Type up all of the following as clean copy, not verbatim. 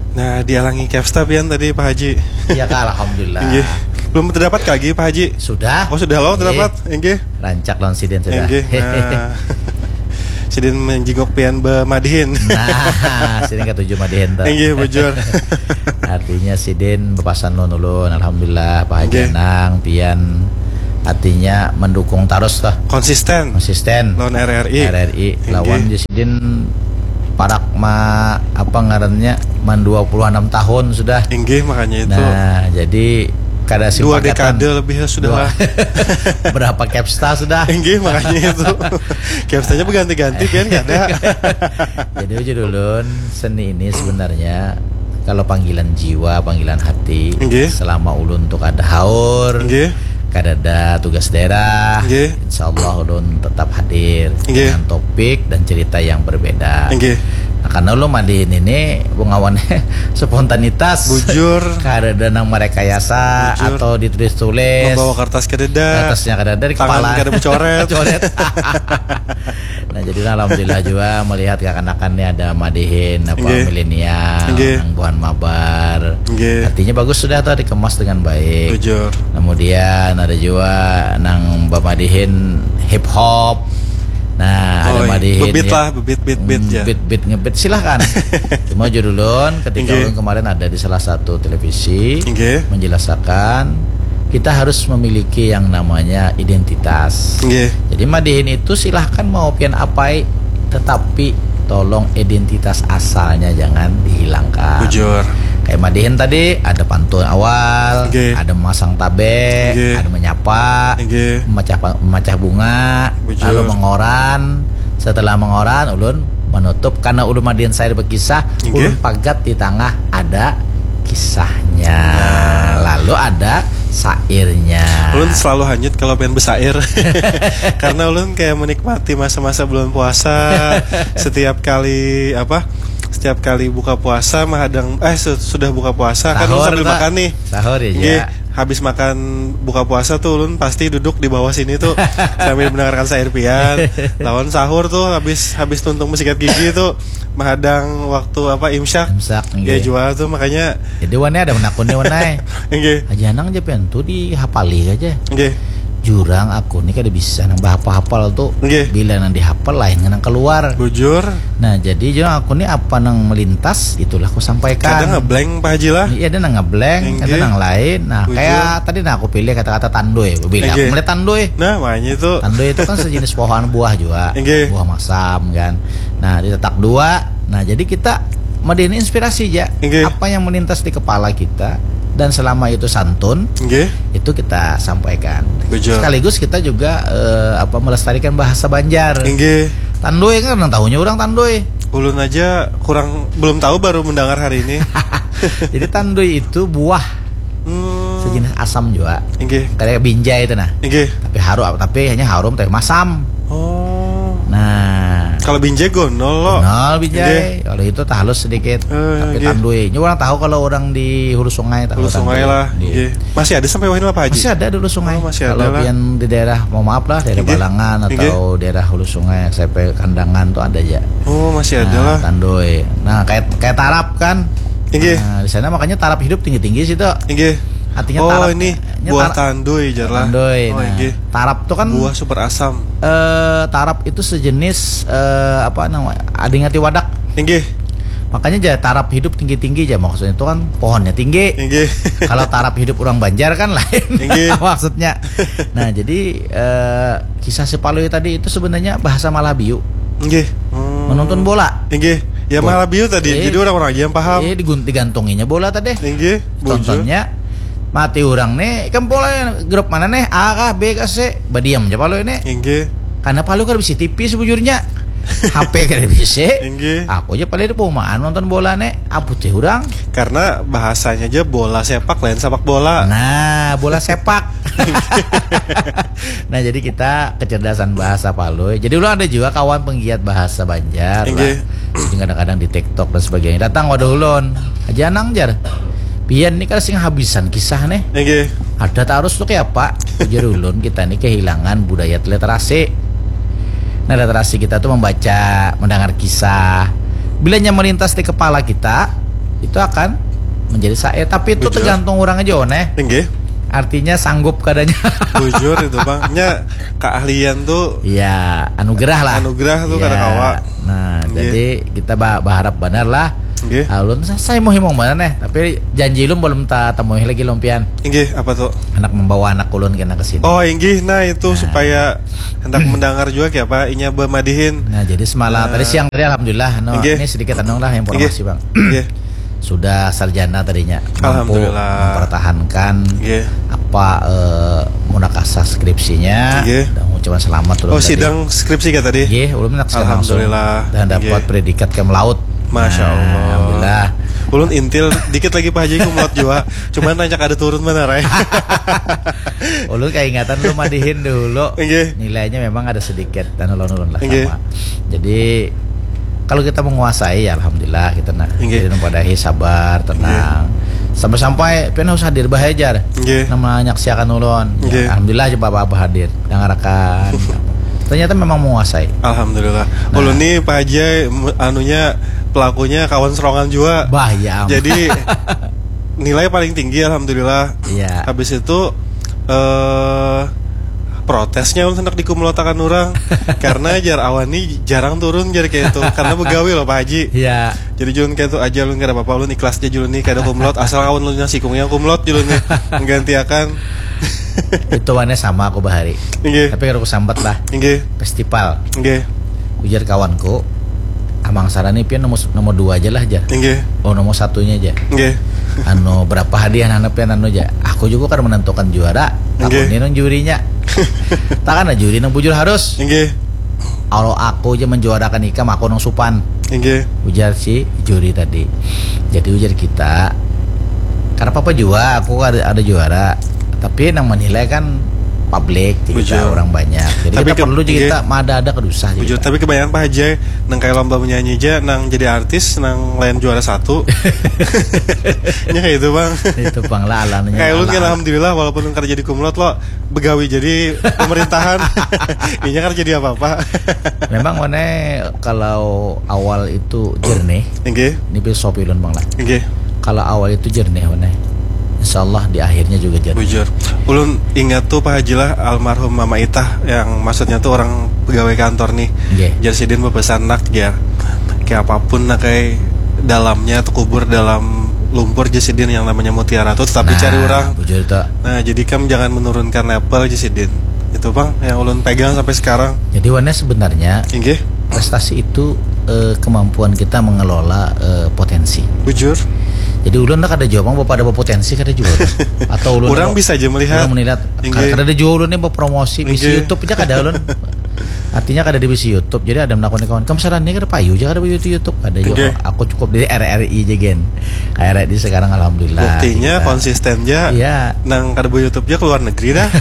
Nah, dialangi Kevsta pian tadi Pak Haji. Iya Kak, alhamdulillah. Nggih. Belum terdapat lagi Pak Haji. Sudah. Oh, sudah lo terdapat. Nggih. Rancak lawan Sidin sudah. Nggih. Nah. Sidin menjingok pian bemadihin. Nah, Sidin ke-7 madihin tuh. Nggih, bujur. Artinya Sidin bepasan ulun, alhamdulillah Pak Haji Nggih. Anang pian artinya mendukung terus lah. Konsisten. Lawan RRI. RRI lawan Sidin parak apa ngarannya 26 tahun sudah. Nggih, makanya itu. Nah, jadi kada 2 dekade lebih sudah lah. Berapa Kevsta sudah? Nggih, makanya itu. Kevstanya berganti-ganti pian enggak ada. Jadi ujulun seni ini sebenarnya kalau panggilan jiwa, panggilan hati, Nggih. selama ulun untuk ada haur, Nggih. kadada tugas daerah, Nggih. insyaallah ulun tetap hadir Nggih. dengan topik dan cerita yang berbeda. Nggih. Nah, karena ulun mandiin ini bungawannya spontanitas, Bujur. kadada nang merekayasa Bujur. atau ditulis-tulis, Membawa kertas ke dada. kertasnya kadada di Tangan kepala, kada bercoret. coret. Nah, jadi alhamdulillah juga melihat kakak-kakaknya ada madihin apa Nggih. milenial, Nggih. nang buan mabar. Nggih. Artinya bagus sudah tuh dikemas dengan baik. Bujur. Kemudian ada juga nang bamadihin hip hop. Nah, ada madihin bebit lah, bebit ya. beat ngebit silahkan. Cuma judulun ketika Nggih. ulun kemarin ada di salah satu televisi Nggih. menjelaskan kita harus memiliki yang namanya identitas. Nggih. Jadi madihin itu silahkan mau pian apai, tetapi tolong identitas asalnya jangan dihilangkan. Bujur. Kayak madihin tadi ada pantun awal, Nggih. ada memasang tabe, Nggih. ada menyapa, Nggih. memecah bunga, Bujur. lalu mengoran. Setelah mengoran, ulun menutup karena ulun madihin saya berkisah, Nggih. ulun pagat di tengah ada kisahnya, lalu ada sairnya. Ulun selalu hanyut kalau pengen bersair. Karena ulun kayak menikmati masa-masa bulan puasa. Setiap kali buka puasa sudah buka puasa kan ulun sambil Pak. makan nih. Sahur ya. Nggih, habis makan buka puasa tuh ulun pasti duduk di bawah sini tuh sambil mendengarkan sair pian. Lawan sahur tuh habis tuntung mensikat gigi tuh menghadang waktu imsyak. Imsak, Kayak nggih. jual tuh makanya Jadi warnanya ada menakunnya warnanya. nggih. Aja nang aja pentu dihafali aja. Nggih. Jurang aku nih kada bisa nang hafal tuh. Nggih. Bila nang dihafal lain nang keluar. Bujur. Nah, jadi jurang aku nih apa nang melintas itulah aku sampaikan. Kadang ngeblank Pak Haji lah. Iya, ada nang ngeblank, ada Nggih. nang lain. Nah, Bujur. kayak tadi aku pilih kata-kata tandoy. Bila Nggih. aku melihat tandoy. Nah, makanya itu. Tandoy itu kan sejenis pohon buah juga. Nggih. Buah masam kan. Nah, ditetak 2. Nah, jadi kita madihin inspirasi aja. Nggih. Apa yang melintas di kepala kita dan selama itu santun, Nggih. itu kita sampaikan. Bujur. Sekaligus kita juga melestarikan bahasa Banjar. Nggih. Tandoy kan tahunya orang tandoy. Ulun aja belum tahu baru mendengar hari ini. Jadi tandoy itu buah sejenis asam juga. Nggih. Kayak binjai itu nah. Nggih. Tapi hanya harum tapi masam. Oh. Nah, Kalau binjai gonol lo. nol binjai. Kalau itu tak halus sedikit. Tapi nggih. tandoy. Ini orang tahu kalau orang di hulu sungai tahu Hulu sungai tandoy. lah. Nggih. Nggih. Masih ada sampai wahini Pak Haji? Masih ada dulu sungai. Oh, masih ada kalau lah. yang di daerah mau maaf lah daerah Nggih. Balangan atau daerah hulu sungai sampai Kandangan tuh ada aja. Oh, masih ada lah. Tandoy. Nah, kayak tarap kan. Nggih. Nah, di sana makanya tarap hidup tinggi-tinggi situ. Nggih. Artinya Oh, tarap. ini Nya buah tarap- tandoy jar lah. Tandoy. Oh, Nah, nggih. tarap tuh kan Buah super asam. tarap itu sejenis apa namanya? Adingati wadak. Nggih. Makanya aja tarap hidup tinggi-tinggi aja maksudnya itu kan pohonnya tinggi. Nggih. Kalau tarap hidup orang Banjar kan lain Nggih. maksudnya. Nah, jadi kisah si Paloi tadi itu sebenarnya bahasa Malabiu. Nggih. Menonton bola. Nggih. Ya Bola. Malabiu tadi. Eh. Jadi orang-orang aja yang paham. Digantunginya bola tadi. Nggih. Bujur. Contohnya mati orang nih kan bola grup mana nih A kah B kah C badiam aja Paloi nih. Nggih. Karena Paloi kan bisa tipis sebujurnya. HP kan bisa. Nggih. Aku aja paling di perumahan nonton bola nih. Apa teh orang? Karena bahasanya aja bola sepak lain sepak bola. Nah, bola sepak. Nah, jadi kita kecerdasan bahasa Paloi. Jadi lu ada juga kawan penggiat bahasa Banjar lah. Nggih. Jadi kadang-kadang di TikTok dan sebagainya. Datang waduh ulun. Aja nang jar. Pian nih kan sing habisan kisah nih. Nggih. Ada tarus tuh kayak apa? Ujar ulun kita nih kehilangan budaya literasi. Nah, literasi kita tuh membaca, mendengar kisah. Bilanya melintas di kepala kita, itu akan menjadi syair. Tapi itu Bujur. tergantung orang aja oneh. Nggih. Artinya sanggup kadanya. Bujur itu Bang. Nya keahlian tuh Ya anugerah lah. anugerah tuh Ya, kada kawa. Nah Nggih. jadi kita berharap benar lah. Nggih. Ulun saya mau himong mana nih. Tapi janji ulun belum temui lagi lumpian. Nggih, apa tuh? Anak membawa anak ulun kena kesini. Oh, inggih. Nah, itu supaya hendak mendengar juga ya Pak, inya bemadihin. Nah jadi semalam tadi siang tadi alhamdulillah Nggih. ini sedikit anu lah informasi bang. Nggih. Sudah sarjana tadinya mampu Alhamdulillah. mempertahankan Nggih. apa munakasah skripsinya. Nggih. Dan ucapan selamat ulun Oh, tadi. sidang skripsi ka tadi? Nggih, ulun menyaksikan langsung Alhamdulillah. dan dapat Nggih. predikat kem laut. Masya Nah, Allah. Alhamdulillah. Ulun intil dikit lagi Pak Haji kumlot juga. Cuman nanya ada turun mana Ray. Ulun keingatan lu madihin dulu. Nggih. Nilainya memang ada sedikit dan ulun lah Nggih. sama. Jadi kalau kita menguasai ya alhamdulillah kita Nggih. jadi padahi sabar, tenang. Sampai-sampai pian harus hadir bahajar. Nggih. Nama nyaksiakan ulun. Nggih. Ya, alhamdulillah coba Bapak hadir ngarakan. Ternyata memang menguasai. Alhamdulillah. Ulun nih Pak Haji anunya pelakunya kawan serongan juga. Bahaya. Jadi nilai paling tinggi alhamdulillah. Iya. Habis itu protesnya hendak dikumlotakan orang karena jar awan nih jarang turun jar kayak itu karena begawi loh Pak Haji. Iya. Jadi julun kayak itu aja lu kada apa-apa ulun ikhlas aja julun nih kada kumlot asal kawan lu sikungnya kumlot julun nih menggantiakan. Itu warnanya sama aku bahari. Nggih. Tapi kalau aku sambat lah Nggih. festival. Nggih. Ujar kawanku, Amang Sarani pian nomor 2 aja lah aja. Nggih. Oh nomor 1-nya aja. Nggih. Anu berapa hadiah anak pian anu aja. Aku juga kan menentukan juara. Aku Nggih. ini nang jurinya. Tak kan juri nang bujur harus. Nggih. Kalau aku aja menjuarakan ikam, aku nang supan. Nggih. Ujar si juri tadi. Jadi ujar kita, karena papa juga aku ada juara. Tapi nang menilai kan publik, kita Bujur. orang banyak. Jadi Tapi kita perlu juga nggih. kita ada kedusah. Bujur, tapi kebanyakan Pak Haji nang kayak lomba menyanyi aja nang jadi artis nang lain juara 1. Ya kayak itu Bang. Itu bang lah alamnya. Kayak lu kan alhamdulillah walaupun lu kerja jadi kumlot lo begawi jadi pemerintahan. Ini kan jadi apa-apa. Memang mana kalau awal itu jernih, Nggih. ini filosofi ulun bang lah. Nggih. Kalau awal itu jernih mana, insya Allah di akhirnya juga jernih. Bujur. Ulun ingat tuh Pak Haji lah almarhum Mama Itah yang maksudnya tuh orang pegawai kantor nih. Nggih. Jarsidin berpesan nak ya kayak apapun nak kayak dalamnya tuh kubur dalam lumpur Jarsidin yang namanya mutiara tuh tapi cari orang. Bujur itu. Nah jadi kamu jangan menurunkan level Jarsidin. Itu Bang yang ulun pegang sampai sekarang. Jadi warna sebenarnya Nggih. prestasi itu kemampuan kita mengelola potensi. Bujur. Jadi ulun ada jawaban bapak ada potensi kada juga atau ulun Orang bisa aja melihat. orang melihat Nggih. kada ada juga ulun nih promosi di Nggih. YouTube aja kada ulun. Artinya kada di bisi YouTube. Jadi ada melakukan kawan kamu saran nih kada payu aja kada di YouTube ada juga. Nggih. Aku cukup di RRI aja gen. RRI sekarang alhamdulillah. Buktinya kita- konsisten aja. Iya. Nang kada YouTube aja keluar negeri dah.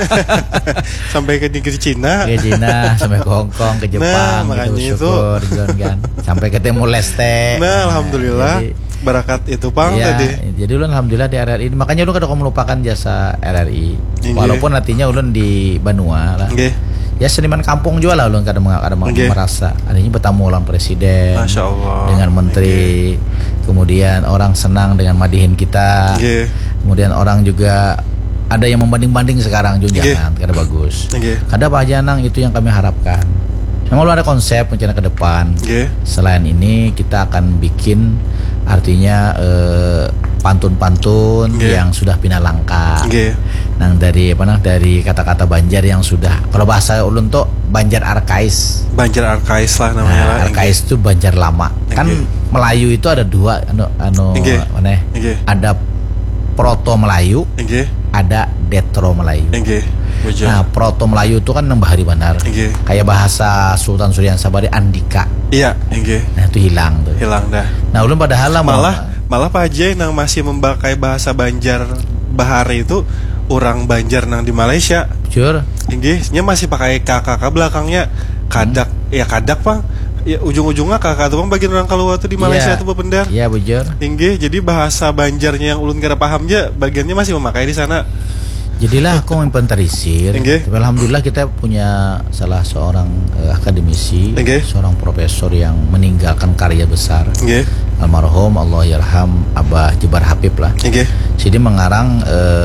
Sampai ke negeri Cina. Ke Cina sampai ke Hong Kong ke Jepang makanya gitu, itu. syukur, kan sampai ketemu Leste. Nah, alhamdulillah jadi- barakat itu Bang Iya, tadi. jadi ulun alhamdulillah di RRI. Makanya ulun kada melupakan jasa RRI. Nggih. Walaupun artinya ulun di Banua lah. Nggih. Ya seniman kampung juga lah ulun kada Nggih. merasa. Adanya bertamu ulang presiden. Masya Allah. Dengan menteri. Kemudian orang senang dengan madihin kita. Nggih. Kemudian orang juga ada yang membanding-banding sekarang jangan kada bagus. Nggih. Kada Pak Janang itu yang kami harapkan. Memang lu ada konsep rencana ke depan. Nggih. Selain ini kita akan bikin artinya pantun-pantun Nggih. yang sudah pindah langka. Nggih. Nang dari dari kata-kata Banjar yang sudah kalau bahasa ulun tuh Banjar arkais. Banjar Arkais lah namanya lah. Nah, arkais itu Banjar lama. Kan Nggih. Melayu itu ada dua Nggih. mana? Nggih. Ada Proto Melayu, Nggih. ada Detro Melayu. Nggih. Bujur. Nah, Proto Melayu itu kan bahari benar. Nggih. Kayak bahasa Sultan Suryan Sabari Andika. Iya, nggih. Nah, itu hilang tuh. Hilang dah. Nah, ulun padahal lah Malah Pak Haji nang masih memakai bahasa Banjar Bahari itu orang Banjar nang di Malaysia. jujur. Inggrisnya masih pakai kakak belakangnya kadak. Ya kadak Bang. Ya ujung-ujungnya kakak tuh Bang bagian orang keluar tuh di Malaysia Iya. tuh bependar. Iya, bujur. Inggih, jadi bahasa Banjarnya yang ulun kada paham aja bagiannya masih memakai di sana. Jadilah aku inventarisir. Nggih. Tapi alhamdulillah kita punya salah seorang akademisi, Nggih. seorang profesor yang meninggalkan karya besar. Nggih. Almarhum Allah yarham Abah Jebar Habib lah. Nggih. Jadi mengarang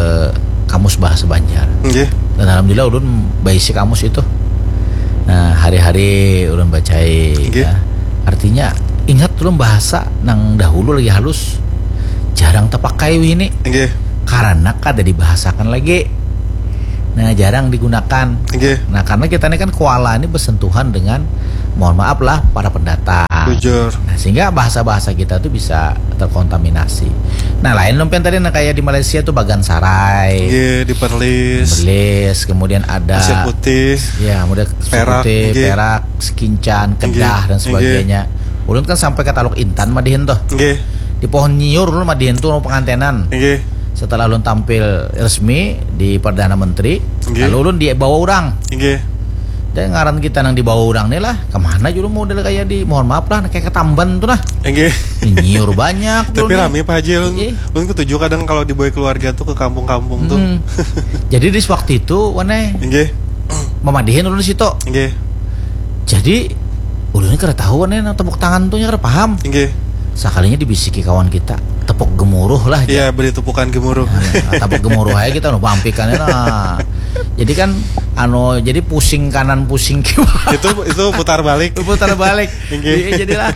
kamus bahasa Banjar. Nggih. Dan alhamdulillah ulun baisi kamus itu. Nah, hari-hari ulun bacai Nggih. ya. Artinya ingat ulun bahasa nang dahulu lagi halus. Jarang terpakai ini. Nggih. Karena kada dibahasakan lagi. Nah, jarang digunakan. Nggih. Nah, karena kita ini kan kuala ini bersentuhan dengan, mohon maaf lah, para pendatang. Jujur. Nah, sehingga bahasa-bahasa kita tuh bisa terkontaminasi. Nah, lain lumpian tadi nah, kayak di Malaysia tuh Bagan Sarai, Nggih, di Perlis. Belis, kemudian ada Pasir Putih. ya, kemudian Perak, Putih, nggih. Perak, Sekincan, Kedah dan sebagainya. Ulun kan sampai ke Taluk Intan madihin tuh. Nggih. Di Pohon Nyiur ulun madihin tuh pengantenan. Nggih. Setelah ulun tampil resmi di Perdana Menteri, Nggih. lalu ulun dibawa orang. Nggih. Dan ngaran kita nang dibawa orang nih lah, kemana juga model kayak di, mohon maaf lah, kayak Ketamban tuh nah. Nggih. Nyiur banyak. Tapi rame Pak Haji, Iya. Lun ketujuh kadang kalau dibawa keluarga tuh ke kampung-kampung tuh. Jadi di waktu itu, wane Nggih. memadihin ulun di situ. Nggih. Jadi ulun kira tahu wane nang tepuk tangan tuh kira paham. Nggih. Sekalinya dibisiki kawan kita, tepuk gemuruh lah. Iya, beri tupukan gemuruh. Nah, tepuk gemuruh aja kita udah bampikannya nah. Jadi kan jadi pusing kanan pusing kiri. itu putar balik. Putar balik. Nggih. Jadilah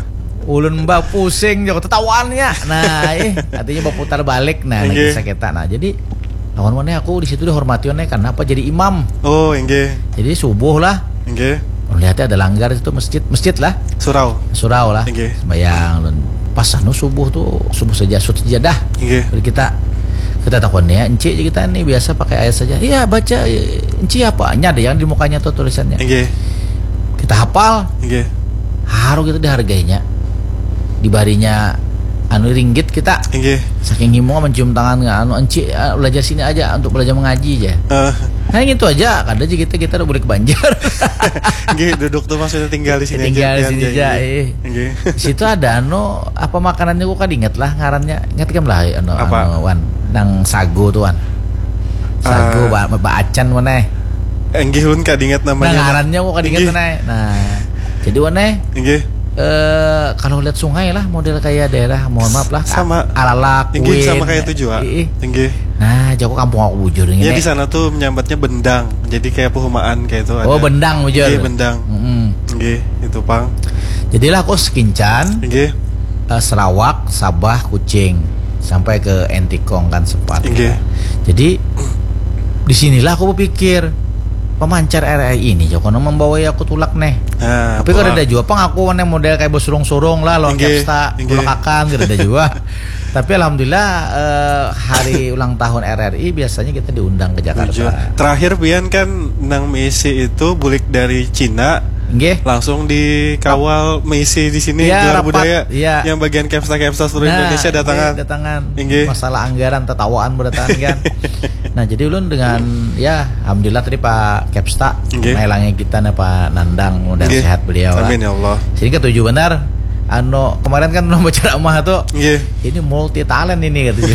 ulun mbak pusing jauh ketahuannya. Nah, artinya mbak putar balik. Nah, Nggih. lagi sakit. Nah, jadi lawan mana aku di situ dihormati oleh karena apa jadi imam. Oh, nggih. Jadi subuh lah. Nggih. Lihatnya ada langgar itu masjid lah. Surau lah. Nggih. Sembayang ulun. Pas subuh sejadah. Nggih. Jadi kita takonnya encik kita nih biasa pakai ayat saja. Iya baca encik apa? Ada yang di mukanya tuh tulisannya. Nggih. Kita hafal. Nggih. Haru kita dihargainya. Dibarinya ringgit kita. Nggih. Saking himo mencium tangan encik belajar sini aja untuk belajar mengaji aja. Nah gitu aja. Kadang aja kita udah boleh ke Banjar. Nggih, duduk tuh maksudnya tinggal di sini Tinggal di aja. sini aja. Nggih. Di situ ada apa makanannya gua kan inget lah ngarannya. Ingat kan lah Apa? wan nang sagu tuh wan. Sagu baacan mana? Nggih, Lun kadinget Nah namanya. ngarannya gua kan inget Nggih. mana? Nah, jadi wana Nggih. kalau lihat sungai lah model kayak daerah mohon maaf lah Sama. Alalak Nggih, sama kayak itu juga. Nggih. Nah jauh kampung aku bujur ini Ya di sana tuh menyambatnya bendang. Jadi kayak perumahan kayak itu ada. oh bendang bujur Nggih, bendang. Nggih, itu Pang. jadilah aku Sekincan Nggih. Sarawak Sabah Kucing sampai ke Entikong kan sempat Nggih. jadi disinilah aku berpikir pemancar RRI ini Jokono membawa aku tulak nih. Nah, Tapi kalau ada juga pang aku nih model kayak bersurung-surung lah loh Nggih, capsta nggih. tulak akan gitu ada juga. Tapi alhamdulillah hari ulang tahun RRI biasanya kita diundang ke Jakarta. Tujuh. Terakhir Pian kan nang misi itu bulik dari Cina Nggih. langsung dikawal misi di sini Iya, gelar rapat. budaya Iya. yang bagian capsta seluruh Indonesia datangan. datangan. Nggih. Masalah anggaran tertawaan berdatangan kan. Nah, jadi ulun dengan ya alhamdulillah tadi Pak Kepsta Nggih. melangnya kita nih Pak Nandang mudah Nggih. sehat beliau lah. Amin ya Allah. Jadi ketujuh benar kemarin kan belum baca ramah tuh. Nggih. Ini multi talent ini katanya.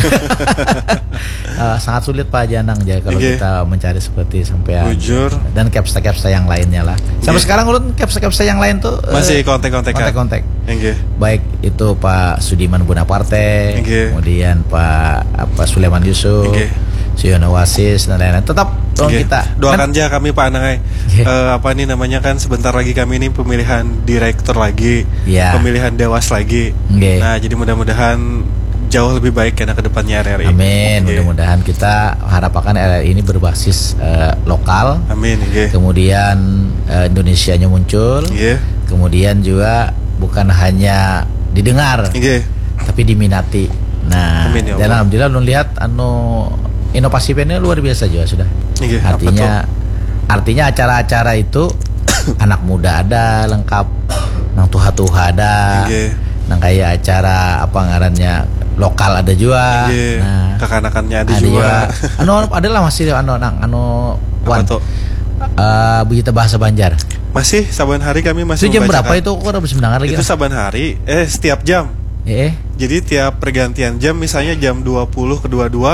Sangat sulit Pak Janang ya kalau Nggih. kita mencari seperti sampean. Jujur. Dan capsta yang lainnya lah. Sampai Nggih. sekarang ulun capsta yang lain tuh Masih kontak-kontakan. kontak. Nggih. Baik itu Pak Sudiman Bonaparte, Nggih. kemudian Pak Sulaiman Yusuf, Nggih. Siono Wasis dan lain-lain. Tetap dong Nggih. kita Doakan aja kami Pak Anang. Nggih. Apa nih namanya kan sebentar lagi kami ini pemilihan direktur lagi, Iya. pemilihan dewas lagi. Nggih. Nah, jadi mudah-mudahan jauh lebih baik karena kedepannya RRI. Amin. Nggih. Mudah-mudahan kita harapkan RRI ini berbasis lokal. Amin. Nggih. Kemudian Indonesianya muncul. Nggih. Kemudian juga bukan hanya didengar, Nggih. tapi diminati. Nah, Amin, ya dan Allah. alhamdulillah lu lihat inovasi pennya luar biasa juga sudah. Nggih, apa Artinya acara-acara itu anak muda ada lengkap, nang tuha-tuha ada, Nggih. nang kayak acara apa ngarannya lokal ada juga. Nggih. Nah, Kekanakannya ada ada juga. adalah masih Apa wan tuh? berita bahasa Banjar. Masih saban hari kami masih Itu jam berapa membacakan. itu? Kok udah bisa mendengar lagi? Itu saban hari, setiap jam. Jadi tiap pergantian jam misalnya jam 20 ke 22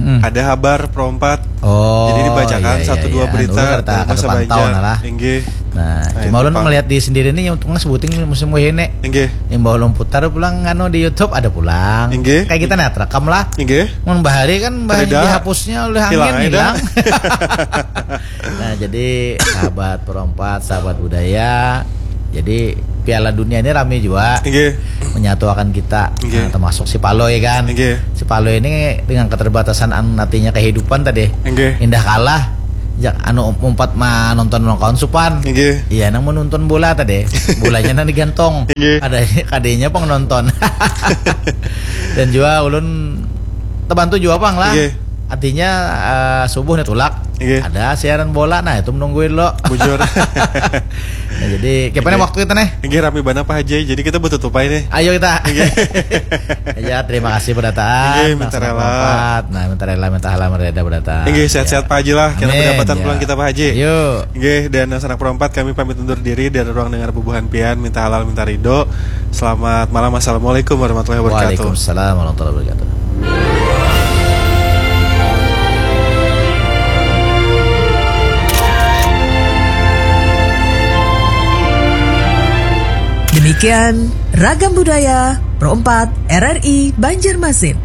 ada habar perompat. Oh, Jadi dibacakan iya, satu dua iya. berita Anu, masa pantau banyak. lah. Inggih. Nah, Nah, cuma itu, ulun Pak. melihat di sendiri nih untuk sebutin musim wehene. Inggih. Yang bawa ulun putar pulang ngano di YouTube ada pulang. Inggih. Kayak kita nih rekam lah. Inggih. Mun bahari kan bahari Tereda. dihapusnya oleh angin Hilang, hilang. Nah, jadi sahabat perompat, sahabat budaya. Jadi Piala Dunia ini rame juga. Inggih. Menyatukan kita. Nggih. Nah, termasuk si Paloy kan. Nggih. Si Paloy ini dengan keterbatasan nantinya kehidupan tadi. Inggih. Indah kalah. Jak anu umpat mah nonton kawan supan. Inggih. Iya, nang menonton bola tadi. Bolanya nang digantong. Nggih. Ada kadenya penonton. Dan juga ulun terbantu juga pang lah. Nggih. Artinya subuh nih tulak. Nggih. Ada siaran bola, nah itu menungguin lo. Bujur. Nah, jadi kapan Nggih. waktu kita nih? Inggih rame banget Pak Haji. Jadi kita butuh tupai nih. Ayo kita. Ya, terima kasih Nggih, berdataan. minta Laksana rela. perempat. Nah, minta rela, minta halal, mereda berdataan. Inggih sehat-sehat Pak Haji lah. Kita Amin, pendapatan ya. pulang kita Pak Haji. Yuk. Inggih, dan sanak perempat kami pamit undur diri dari ruang dengar bubuhan pian. Minta halal, minta ridho. Selamat malam. Assalamualaikum warahmatullahi wabarakatuh. Waalaikumsalam warahmatullahi wabarakatuh. Demikian Ragam Budaya Pro 4 RRI Banjarmasin.